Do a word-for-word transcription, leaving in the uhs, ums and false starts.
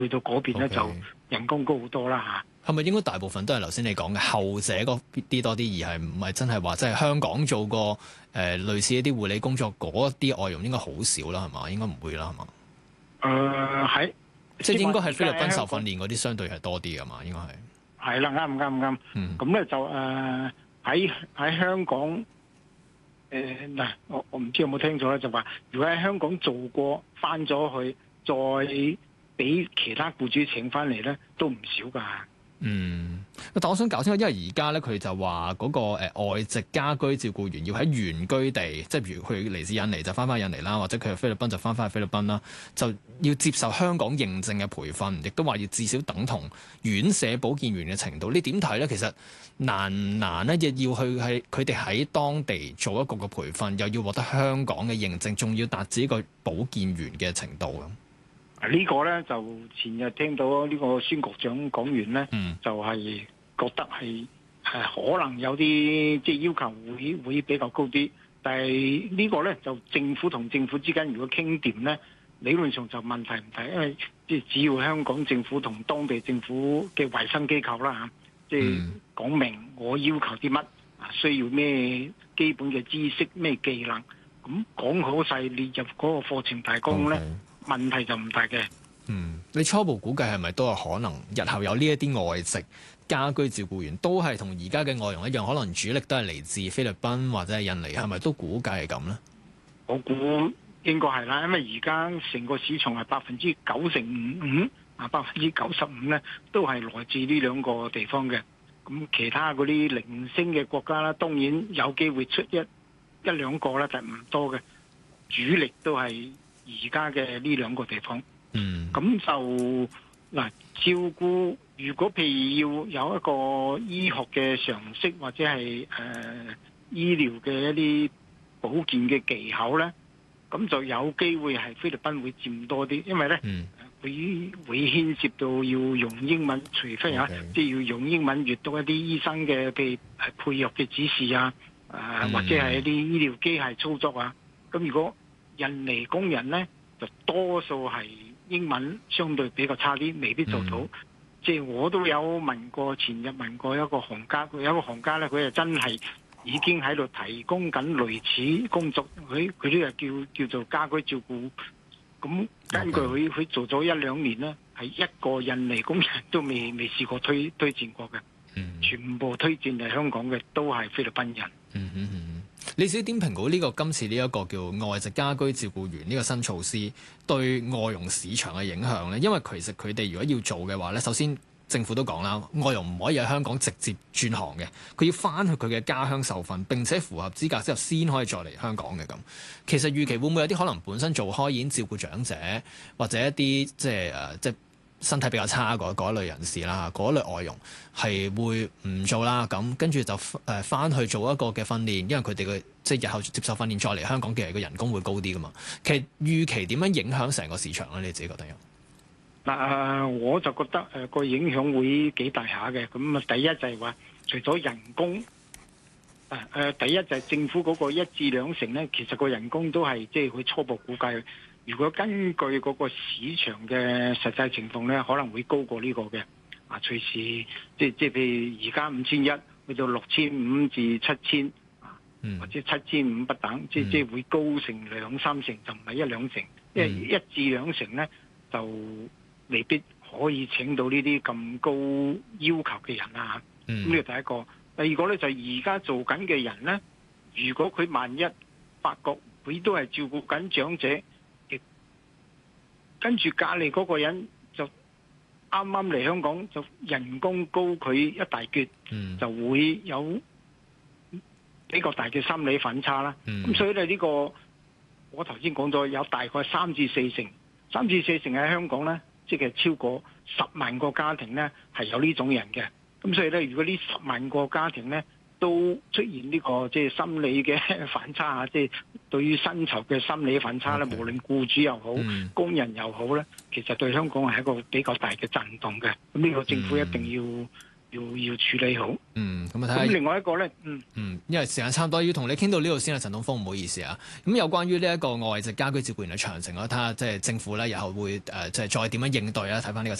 去到嗰邊咧 Okay. 就人工高好多啦嚇。 係咪應該大部分都係頭先你講嘅後者嗰啲多啲，而係唔係真係話即係香港做過誒、呃、類似一啲護理工作嗰啲外傭應該好少啦，係嘛？應該唔會啦，係嘛？ 誒喺即係應該係菲律賓受訓練嗰啲相對係多啲㗎嘛？應該係。 係啦，啱唔啱唔啱？ 嗯。 咁咧就誒喺喺香港誒嗱、呃，我我唔知有冇聽錯咧，就話如果喺香港做過翻咗去，再俾其他僱主請翻嚟咧，都唔少㗎。 嗯，但我想搞清楚，因為而家咧佢就話嗰、那個、呃、外籍家居照顧員要喺原居地，即係譬如佢嚟自印尼就翻返印尼啦，或者佢係菲律賓就翻返去菲律賓啦，就要接受香港認證嘅培訓，亦都話要至少等同院舍保健員嘅程度。你點睇咧？其實難唔難咧？亦要去係佢哋喺當地做一個個培訓，又要獲得香港嘅認證，仲要達至一個保健員嘅程度咁。 呢個呢，就前日聽到呢個孫局長講完呢， 嗯、 就係覺得係係可能有啲即係要求會會比較高啲，但係呢個呢，就政府同政府之間如果傾掂呢，理論上就問題唔大，因為即係只要香港政府同當地政府嘅衛生機構啦嚇，即係講明我要求啲乜啊，需要咩基本嘅知識咩技能，咁講好晒列入嗰個課程大綱呢。Okay. 問題就唔大嘅。 嗯，你初步估計係咪都有可能日後有呢一啲外籍家居照顧員都係同而家嘅外傭一樣，可能主力都係嚟自菲律賓或者係印尼，係咪都估計係咁呢？ 我估應該係啦，因為而家成個市場係百分之九成五啊，百分之九十五咧都係來自呢兩個地方嘅。咁其他嗰啲零星嘅國家啦，當然有機會出一一兩個啦，但係唔多嘅，主力都係而家嘅呢兩個地方，嗯，咁就嗱照顧，如果譬如要有一個醫學嘅常識或者係誒、呃、醫療嘅一啲保健嘅技巧咧，咁就有機會係菲律賓會佔多啲，因為咧、嗯、會會牽涉到要用英文，除非啊，即係 Okay. 要用英文閲讀一啲醫生嘅譬如係配藥嘅指示啊，誒、呃嗯、或者係一啲醫療機械操作啊，咁如果印尼工人呢，就多數係英文相對比較差啲，未必做到。嗯、即係我都有問過，前日問過一個行家，佢有一個行家呢，佢就真係已經喺度提供緊類似工作，佢佢呢個叫叫做家居照顧。咁根據佢佢做咗一兩年呢，係一個印尼工人都未未試過推推薦過嘅，嗯、全部推薦嚟香港嘅都係菲律賓人。 嗯嗯嗯，你自己點評估呢個今次呢一個叫外籍家居照顧員呢個新措施對外傭市場嘅影響呢？因為其實佢哋如果要做嘅話呢，首先政府都講啦，外傭唔可以喺香港直接轉行嘅，佢要翻去佢嘅家鄉受訓，並且符合資格之後先可以再嚟香港嘅咁。其實預期會唔會有啲可能本身做開已經照顧長者或者一啲即係誒即係身體比較差嗰嗰一類人士啦，嗰一類外傭係會唔做啦，咁跟住就誒翻去做一個嘅訓練，因為佢哋嘅即係日後接受訓練再嚟香港嘅個人工會高啲噶嘛。其實預期點樣影響成個市場咧？你自己覺得有？ 嗱，我就覺得誒個影響會幾大下嘅。咁啊，第一就係話除咗人工，誒誒，第一就係政府嗰個一至兩成咧，其實個人工都係即係佢初步估計。如果根據嗰個市場嘅實際情況咧，可能會高過呢個嘅。啊，隨時即係即係譬如而家五千一去到六千五至七千，啊，或者七千五不等，即係即係會高成兩三成，就唔係一兩成。因為一至兩成咧，就未必可以請到呢啲咁高要求嘅人啦。咁呢個第一個。第二個咧就係而家做緊嘅人咧，如果佢萬一發覺佢都係照顧緊長者，跟住隔離嗰個人就啱啱嚟香港，就人工高佢一大橛，嗯、就會有比較大嘅心理反差啦。咁、嗯、所以咧呢個我頭先講咗有大概三至四成，三至四成喺香港咧，即係超過十萬個家庭咧係有呢種人嘅。咁所以咧，如果呢十萬個家庭咧都出現呢個即係心理嘅反差啊，即係對於薪酬嘅心理反差咧，Okay. 無論僱主又好，嗯、工人又好咧，其實對香港係一個比較大嘅震動嘅。咁呢個政府一定要要要處理好。 嗯，咁啊睇下。 咁另外一個咧，嗯嗯，因為時間差唔多，要同你傾到呢度先啊，陳東風，唔好意思啊。咁有關於呢一個外籍家居照顧員嘅詳情，我睇下即係政府咧，日後會誒即係再點樣應對啦。睇翻呢個情況。